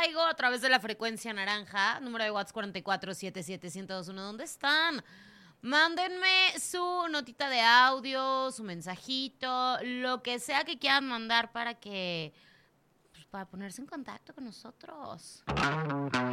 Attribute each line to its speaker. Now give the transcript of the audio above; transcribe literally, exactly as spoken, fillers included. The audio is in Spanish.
Speaker 1: traigo a través de la frecuencia naranja, número de WhatsApp cuatro cuatro siete siete uno cero dos uno. ¿Dónde están? Mándenme su notita de audio, su mensajito, lo que sea que quieran mandar para que, pues, para ponerse en contacto con nosotros.